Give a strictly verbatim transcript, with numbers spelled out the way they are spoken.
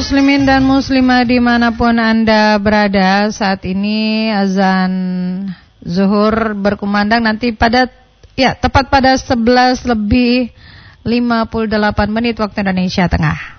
muslimin dan muslimah dimanapun Anda berada, saat ini azan zuhur berkumandang nanti pada ya tepat pada sebelas lebih lima puluh delapan menit waktu Indonesia Tengah.